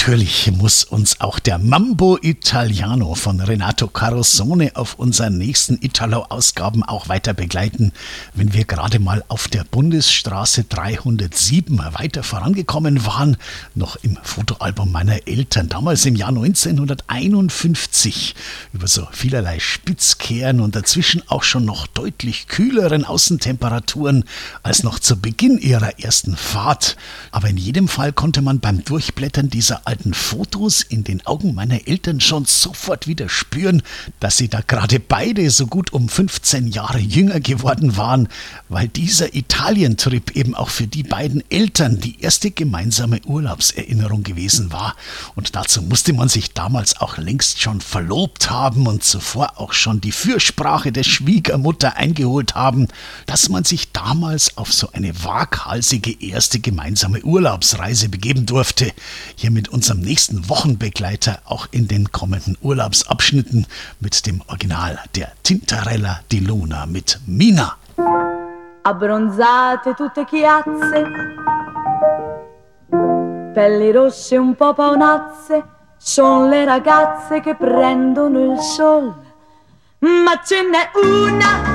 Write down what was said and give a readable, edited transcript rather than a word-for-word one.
Natürlich muss uns auch der Mambo Italiano von Renato Carosone auf unseren nächsten Italo-Ausgaben auch weiter begleiten, wenn wir gerade mal auf der Bundesstraße 307 weiter vorangekommen waren, noch im Fotoalbum meiner Eltern, damals im Jahr 1951, über so vielerlei Spitzkehren und dazwischen auch schon noch deutlich kühleren Außentemperaturen als noch zu Beginn ihrer ersten Fahrt. Aber in jedem Fall konnte man beim Durchblättern dieser alten Fotos in den Augen meiner Eltern schon sofort wieder spüren, dass sie da gerade beide so gut um 15 Jahre jünger geworden waren, weil dieser Italientrip eben auch für die beiden Eltern die erste gemeinsame Urlaubserinnerung gewesen war. Und dazu musste man sich damals auch längst schon verlobt haben und zuvor auch schon die Fürsprache der Schwiegermutter eingeholt haben, dass man sich damals auf so eine waghalsige erste gemeinsame Urlaubsreise begeben durfte. Hier mit unserem nächsten Wochenbegleiter auch in den kommenden Urlaubsabschnitten mit dem Original der Tintarella di Luna mit Mina. Abbronzate tutte chiazze, pelli rosse un po' paonazze, son le ragazze che prendono il sol. Ma ce n'è una